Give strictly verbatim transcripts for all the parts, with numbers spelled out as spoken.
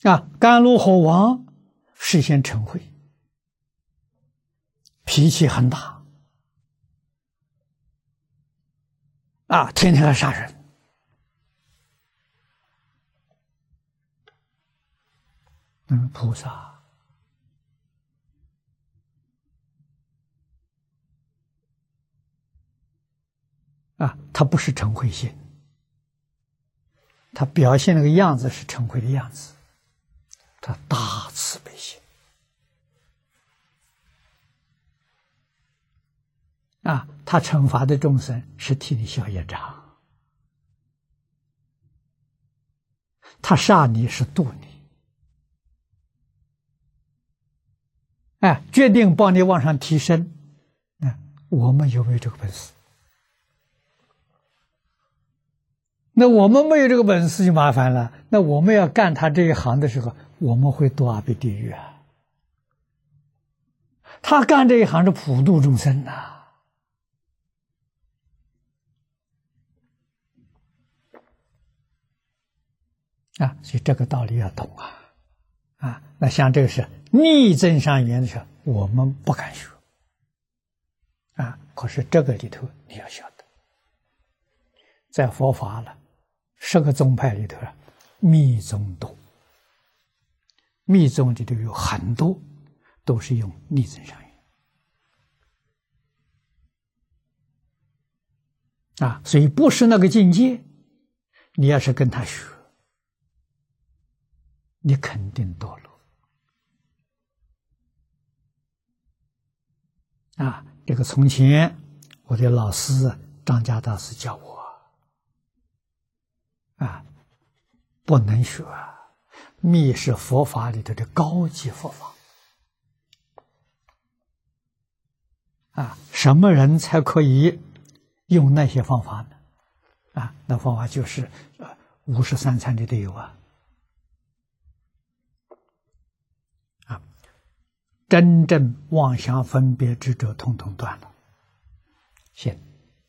啊，甘露火王事先嗔恚，脾气很大，啊，天天要杀人。嗯，菩萨啊，他不是嗔恚心，他表现那个样子是嗔恚的样子，他大慈悲心啊，他惩罚的众生是替你消业障，他杀你是度你。哎，决定帮你往上提升，那我们有没有这个本事？那我们没有这个本事就麻烦了。那我们要干他这一行的时候，我们会堕阿鼻地狱啊。他干这一行是普度众生呐、啊，啊，所以这个道理要懂啊。啊，那像这个是逆增上缘的时候，我们不敢学啊。可是这个里头你要晓得，在佛法了十个宗派里头啊，密宗多，密宗里头有很多都是用逆增上缘啊，所以不是那个境界，你要是跟他学，你肯定堕落啊！这个从前我的老师张家大师教我啊，不能学密是佛法里头的高级佛法啊！什么人才可以用那些方法呢？啊，那方法就是呃五十三参里头有啊。真正妄想分别执着统统断了，现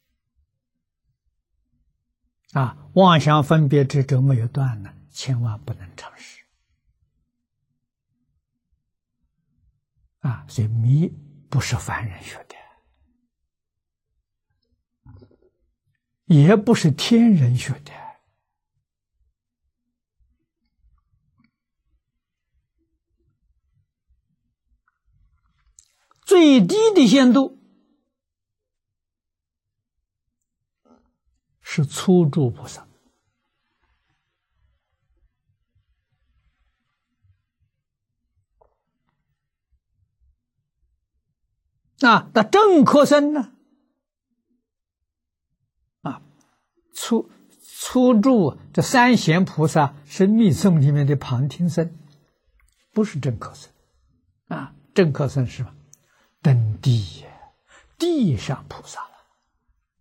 啊，妄想分别执着没有断呢，千万不能尝试啊！所以迷不是凡人学的，也不是天人学的。最低的限度是初住菩萨啊，那正科僧呢？啊，初初住这三贤菩萨是密宗里面的旁听僧，不是正科僧啊。正科僧是什么？登地，地上菩萨